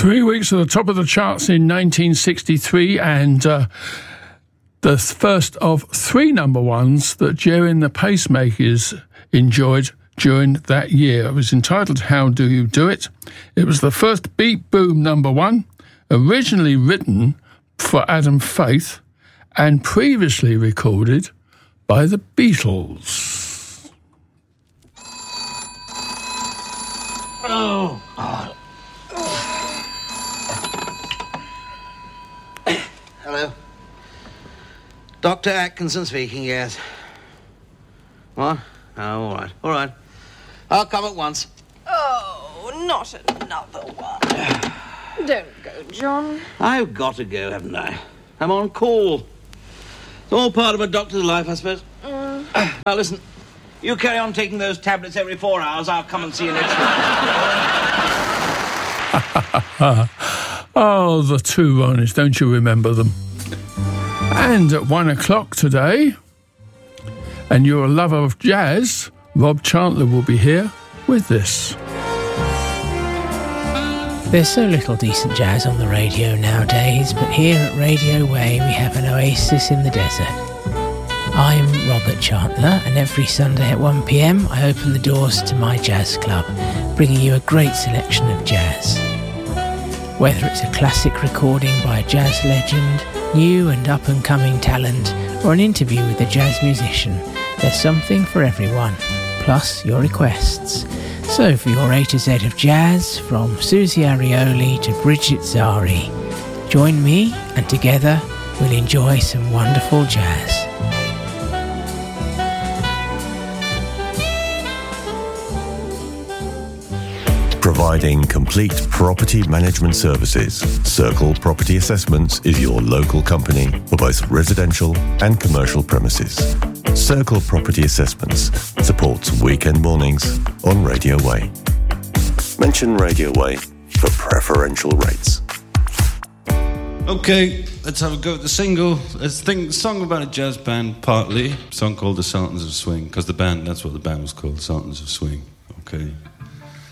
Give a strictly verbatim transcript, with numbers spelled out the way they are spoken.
Three weeks at the top of the charts in nineteen sixty-three, and uh, the first of three number ones that Gerry and the Pacemakers enjoyed during that year. It was entitled How Do You Do It? It was the first beat boom number one, originally written for Adam Faith and previously recorded by the Beatles. Oh, oh. Hello. Doctor Atkinson speaking, yes. What? Oh, all right, all right. I'll come at once. Oh, not another one. Don't go, John. I've got to go, haven't I? I'm on call. It's all part of a doctor's life, I suppose. Mm. Now, listen. You carry on taking those tablets every four hours. I'll come and see you next week. Oh, the two Ronnies, don't you remember them? And at one o'clock today, and you're a lover of jazz, Rob Chandler will be here with this. There's so little decent jazz on the radio nowadays, but here at Radio Way we have an oasis in the desert. I'm Robert Chandler, and every Sunday at one p m I open the doors to my jazz club, bringing you a great selection of jazz. Whether it's a classic recording by a jazz legend, new and up-and-coming talent, or an interview with a jazz musician, there's something for everyone, plus your requests. So for your A to Z of jazz, from Susie Arioli to Bridget Zari, join me and together we'll enjoy some wonderful jazz. Providing complete property management services, Circle Property Assessments is your local company for both residential and commercial premises. Circle Property Assessments supports weekend mornings on Radio Way. Mention Radio Way for preferential rates. Okay, let's have a go at the single. Let's think song about a jazz band, partly. A song called The Sultans of Swing, because the band, that's what the band was called, Sultans of Swing. Okay.